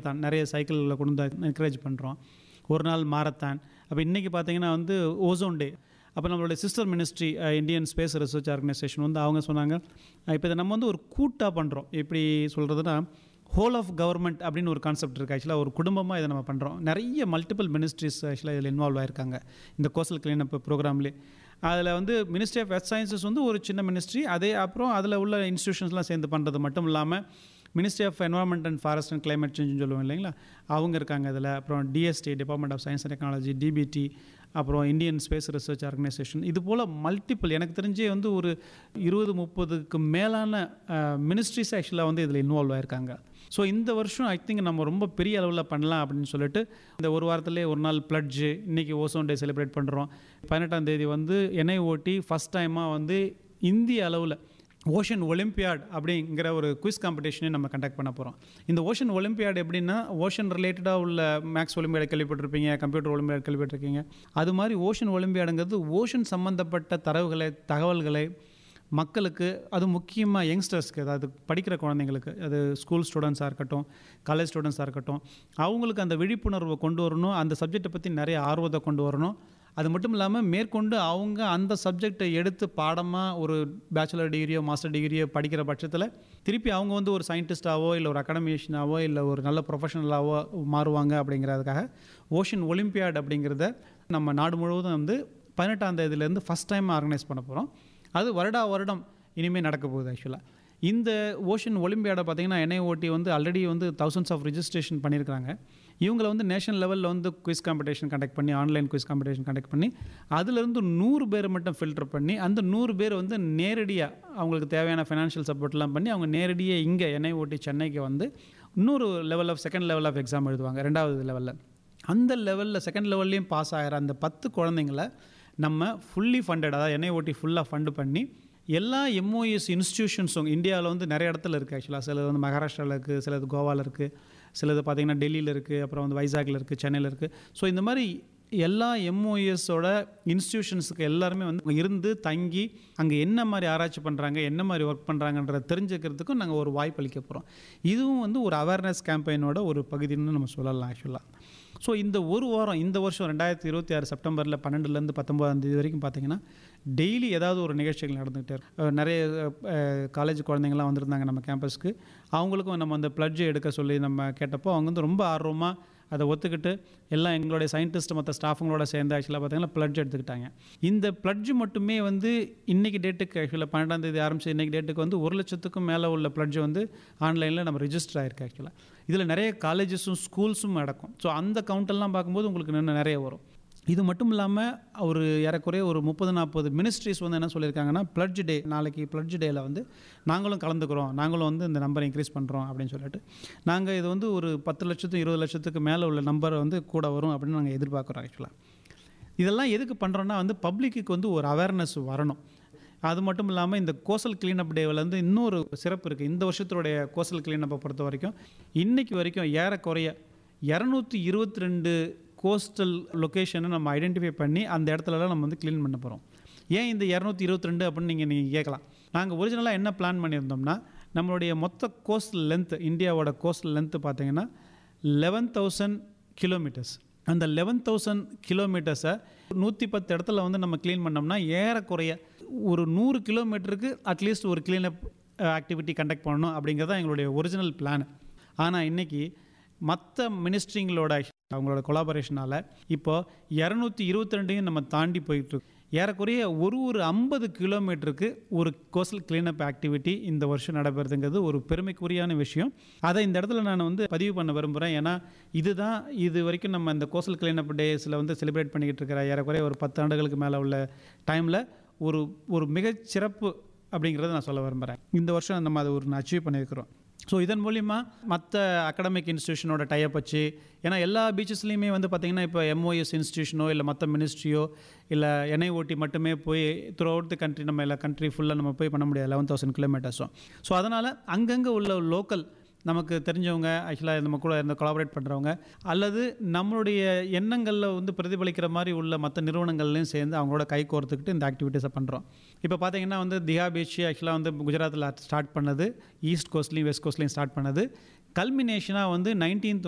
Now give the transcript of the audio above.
தான் நிறைய சைக்கிளில் கொண்டு வந்து என்கரேஜ் பண்ணுறோம். ஒரு நாள் மாரத்தான். அப்போ இன்றைக்கி பார்த்தீங்கன்னா வந்து ஓசோன் டே. அப்போ நம்மளுடைய sister ministry Indian space research organisation வந்து அவங்க சொன்னாங்க, இப்போ இதை நம்ம வந்து ஒரு கூட்டாக பண்ணுறோம். எப்படி சொல்கிறதுனா ஹோல் ஆஃப் கவர்மெண்ட் அப்படின்னு ஒரு கான்செப்ட் இருக்குது. ஆக்சுவலாக ஒரு குடும்பமாக இதை நம்ம பண்ணுறோம். நிறைய மல்டிபிள் மினிஸ்ட்ரிஸ் ஆக்சுவலாக இதில் இன்வால்வ் ஆகிருக்காங்க இந்த கோஸ்டல் கிளீனப் ப்ரோக்ராம்லேயே. அதில் வந்து மினிஸ்ட்ரி ஆஃப் எர்த் சயின்சஸ் வந்து ஒரு சின்ன மினிஸ்ட்ரி. அதே அப்புறம் அதில் உள்ள இன்ஸ்டியூஷன்ஸ்லாம் சேர்ந்து பண்ணுறது மட்டும் இல்லாமல் ministry of environment and forest and climate சேஞ்சுன்னு சொல்லுவோம் இல்லைங்களா, அவங்க இருக்காங்க இதில். அப்புறம் DST, department of science and technology, DBT, அப்புறம் இந்தியன் ஸ்பேஸ் ரிசர்ச் ஆர்கனைசேஷன், இது போல் மல்டிபிள் எனக்கு தெரிஞ்சே வந்து ஒரு 20-30க்கு மேலான மினிஸ்ட்ரிஸ் ஆக்சுவலாக வந்து இதில் இன்வால்வ் ஆகிருக்காங்க. ஸோ இந்த வருஷம் ஐ திங்க் நம்ம ரொம்ப பெரிய அளவில் பண்ணலாம் அப்படின்னு சொல்லிட்டு இந்த ஒரு வாரத்திலே ஒரு நாள் பிளட்ஜு, இன்றைக்கி ஓசோன் டே செலிப்ரேட் பண்ணுறோம். 18ஆம் தேதி வந்து NIOT ஃபஸ்ட் டைமாக வந்து இந்திய அளவில் ஓஷன் ஒலிம்பியாட் அப்படிங்கிற ஒரு குவிஸ் காம்படிஷனையும் நம்ம கண்டக்ட் பண்ண போகிறோம். இந்த ஓஷன் ஒலிம்பியாட் எப்படின்னா, ஓஷன் ரிலேட்டடாக உள்ள மேக்ஸ் ஒலிம்பியாட் கேள்விப்பட்டிருப்பீங்க, கம்ப்யூட்டர் ஒலிம்பியாட் கேள்விப்பட்டிருக்கீங்க. அது மாதிரி ஓஷன் ஒலிம்பியாடுங்கிறது ஓஷன் சம்மந்தப்பட்ட தகவல்களை மக்களுக்கு, அது முக்கியமாக யங்ஸ்டர்ஸ்க்கு, அதாவது படிக்கிற குழந்தைங்களுக்கு, அது ஸ்கூல் ஸ்டூடெண்ட்ஸாக இருக்கட்டும், காலேஜ் ஸ்டூடெண்ட்ஸாக இருக்கட்டும், அவங்களுக்கு அந்த விழிப்புணர்வை கொண்டு வரணும், அந்த சப்ஜெக்டை பற்றி நிறைய ஆர்வத்தை கொண்டு வரணும். அது மட்டும் இல்லாமல் மேற்கொண்டு அவங்க அந்த சப்ஜெக்டை எடுத்து பாடமாக ஒரு பேச்சுலர் டிகிரியோ மாஸ்டர் டிகிரியோ படிக்கிற பட்சத்தில் திருப்பி அவங்க வந்து ஒரு சயின்டிஸ்டாவோ இல்லை ஒரு அகாடமிஷியனாவோ இல்லை ஒரு நல்ல ப்ரொஃபஷனலாவோ மாறுவாங்க. அப்படிங்கிறதுக்காக ஓஷன் ஒலிம்பியாட் அப்படிங்கிறத நம்ம நாடு முழுவதும் வந்து 18ஆம் தேதியிலேருந்து ஃபஸ்ட் டைம் ஆர்கனைஸ் பண்ண போகிறோம். அது வருடம் இனிமேல் நடக்க போகுது. ஆக்சுவலாக இந்த ஓஷன் ஒலிம்பியாடை பார்த்திங்கன்னா NIOT வந்து ஆல்ரெடி வந்து தௌசண்ட்ஸ் ஆஃப் ரிஜிஸ்ட்ரேஷன் பண்ணியிருக்காங்க. இவங்களை வந்து நேஷனல் லெவலில் வந்து குவிஸ் காம்படிஷன் கண்டக்ட் பண்ணி, ஆன்லைன் குவிஸ் காம்படிஷன் கண்டக்ட் பண்ணி, அதிலிருந்து 100 பேர் மட்டும் ஃபில்டர் பண்ணி, அந்த 100 பேர் வந்து நேரடியாக அவங்களுக்கு தேவையான ஃபைனான்ஷியல் சப்போர்ட்லாம் பண்ணி அவங்க நேரடியாக இங்கே NIOT சென்னைக்கு வந்து இன்னொரு செகண்ட் லெவல் ஆஃப் எக்ஸாம் எழுதுவாங்க, 2வது லெவலில். அந்த லெவலில் செகண்ட் லெவல்லையும் பாஸ் ஆகிற அந்த 10 குழந்தைங்களை நம்ம ஃபுல்லி ஃபண்டட், அதாவது NIOT ஃபுல்லாக ஃபண்டு பண்ணி எல்லா MOS இன்ஸ்டியூஷன்ஸும் இந்தியாவில் வந்து நிறைய இடத்துல இருக்குது. ஆக்சுவலாக சிலது வந்து மகாராஷ்டிராவில் இருக்குது, சிலது கோவாவில் இருக்குது, சிலது பார்த்திங்கன்னா டெல்லியில் இருக்குது, அப்புறம் வந்து வைசாகில் இருக்குது, சென்னையில் இருக்குது. ஸோ இந்த மாதிரி எல்லா MOSோட இன்ஸ்டியூஷன்ஸுக்கு எல்லாருமே வந்து இருந்து தங்கி அங்கே என்ன மாதிரி ஆராய்ச்சி பண்ணுறாங்க, என்ன மாதிரி ஒர்க் பண்ணுறாங்கன்றத தெரிஞ்சுக்கிறதுக்கும் நாங்கள் ஒரு வாய்ப்பு அளிக்க போகிறோம். இதுவும் வந்து ஒரு அவேர்னஸ் கேம்பெயினோட ஒரு பகுதின்னு நம்ம சொல்லலாம் ஆக்சுவலாக. ஸோ இந்த ஒரு வாரம், இந்த வருஷம் 2026 செப்டம்பரில் 12லேருந்து 19ஆம் தேதி வரைக்கும் பார்த்திங்கன்னா டெய்லி ஏதாவது ஒரு நிகழ்ச்சிகள் நடந்துகிட்டே இருக்கும். நிறைய காலேஜ் குழந்தைங்கள்லாம் வந்திருந்தாங்க நம்ம கேம்பஸ்க்கு. அவங்களுக்கும் நம்ம அந்த பிளட்ஜ் எடுக்க சொல்லி நம்ம கேட்டப்போ அவங்க வந்து ரொம்ப ஆர்வமாக அதை ஒத்துக்கிட்டு எல்லாம் எங்களுடைய சயின்டிஸ்ட் மற்ற ஸ்டாஃபுங்களோட சேர்ந்து ஆக்சுவலாக பார்த்திங்கன்னா பிளட்ஜ் எடுத்துக்கிட்டாங்க. இந்த பிளட்ஜ் மட்டுமே வந்து இன்றைக்கி டேட்டுக்கு ஆக்சுவலாக 12ஆம் தேதி ஆரம்பிச்சு இன்றைக்கி டேட்டுக்கு வந்து 1 லட்சத்துக்கும் மேலே உள்ள பிளட்ஜ் வந்து ஆன்லைனில் நம்ம ரிஜிஸ்டர் ஆகிருக்கு. ஆக்சுவலாக இதில் நிறைய காலேஜஸும் ஸ்கூல்ஸும் நடக்கும். ஸோ அந்த கவுண்டெல்லாம் பார்க்கும்போது உங்களுக்கு இன்னும் நிறைய வரும். இது மட்டும் இல்லாமல் ஒரு ஏறக்குறைய ஒரு 30-40 மினிஸ்ட்ரிஸ் வந்து என்ன சொல்லியிருக்காங்கன்னா, பிளட்ஜ் டே, நாளைக்கு பிளட்ஜ் டேயில் வந்து நாங்களும் கலந்துக்கிறோம், நாங்களும் வந்து இந்த நம்பரை இன்க்ரீஸ் பண்ணுறோம் அப்படின்னு சொல்லிட்டு நாங்கள் இது வந்து ஒரு 10 லட்சத்துக்கு 20 லட்சத்துக்கு மேலே உள்ள நம்பர் வந்து கூட வரும் அப்படின்னு நாங்கள் எதிர்பார்க்குறோம். ஆக்சுவலாக இதெல்லாம் எதுக்கு பண்ணுறோன்னா வந்து பப்ளிக்கு வந்து ஒரு அவேர்னஸ் வரணும். அது மட்டும் இல்லாமல் இந்த கோஸ்டல் கிளீனப் டேவில் வந்து இன்னொரு சிறப்பு இருக்குது. இந்த வருஷத்துடைய கோஸ்டல் கிளீனப்பை பொறுத்த வரைக்கும் இன்றைக்கி வரைக்கும் ஏறக்குறைய 222 கோஸ்டல் லொக்கேஷனை நம்ம ஐடென்டிஃபை பண்ணி அந்த இடத்துலலாம் நம்ம வந்து க்ளீன் பண்ண போகிறோம். ஏன் இந்த 222 அப்படின்னு நீங்கள் கேட்கலாம். நாங்கள் ஒரிஜினலாக என்ன பிளான் பண்ணியிருந்தோம்னா, நம்மளுடைய மொத்த கோஸ்டல் லென்த்து, இந்தியாவோட கோஸ்டல் லென்த்து பார்த்திங்கன்னா 11,000 கிலோமீட்டர்ஸ். அந்த 11,000 கிலோமீட்டர்ஸை 110 இடத்துல வந்து நம்ம க்ளீன் பண்ணோம்னா ஏறக்குறைய ஒரு 100 கிலோமீட்டருக்கு அட்லீஸ்ட் ஒரு க்ளீனப் ஆக்டிவிட்டி கண்டக்ட் பண்ணணும் அப்படிங்கிறது தான் எங்களுடைய ஒரிஜினல் பிளான். ஆனால் இன்றைக்கி மற்ற மினிஸ்ட்ரிங்களோட அவங்களோட கொலாபரேஷனால் இப்போது 222 நம்ம தாண்டி போயிட்டுருக்கு. ஏறக்குறைய ஒரு 50 கிலோமீட்டருக்கு ஒரு கோஸ்டல் கிளீனப் ஆக்டிவிட்டி இந்த வருஷம் நடைபெறுதுங்கிறது ஒரு பெருமைக்குரியான விஷயம். அதை இந்த இடத்துல நான் வந்து பதிவு பண்ண விரும்புகிறேன். ஏன்னா இதுதான் இது வரைக்கும் நம்ம இந்த கோஸ்டல் கிளீனப் டேஸில் வந்து செலிப்ரேட் பண்ணிக்கிட்டு இருக்கிற ஏறக்குறைய ஒரு 10 ஆண்டுகளுக்கு மேலே உள்ள டைமில் ஒரு மிகச்சிறப்பு அப்படிங்கிறத நான் சொல்ல விரும்புகிறேன். இந்த வருஷம் நம்ம அதை அச்சீவ் பண்ணியிருக்கிறோம். ஸோ இதன் மூலிமா மற்ற அகடமிக் இன்ஸ்டியூஷனோட டைப் வச்சு, ஏன்னா எல்லா பீச்சஸ்லேயுமே வந்து பார்த்திங்கன்னா இப்போ MOS இன்ஸ்டியூஷனோ இல்லை மற்ற மினிஸ்ட்ரியோ இல்லை NIOT மட்டுமே போய் த்ரூ அவுட் தி கண்ட்ரி, நம்ம எல்லா கண்ட்ரி ஃபுல்லாக நம்ம போய் பண்ண முடியாது 11,000 கிலோமீட்டர்ஸும். ஸோ அதனால் அங்கங்கே உள்ள லோக்கல் நமக்கு தெரிஞ்சவங்க ஆக்சுவலாக நம்ம கூட இருந்து கொலாபரேட் பண்ணுறவங்க அல்லது நம்மளுடைய எண்ணங்களில் வந்து பிரதிபலிக்கிற மாதிரி உள்ள மற்ற நிறுவனங்கள்லையும் சேர்ந்து அவங்களோட கை கோர்த்துக்கிட்டு இந்த ஆக்டிவிட்டீஸை பண்ணுறோம். இப்போ பார்த்திங்கன்னா வந்து திஹா பீச் ஆக்சுவலாக வந்து குஜராத்தில் ஸ்டார்ட் பண்ணது, ஈஸ்ட் கோஸ்ட்லேயும் வெஸ்ட் கோஸ்ட்லேயும் ஸ்டார்ட் பண்ணது. கல்மினேஷனாக வந்து 19th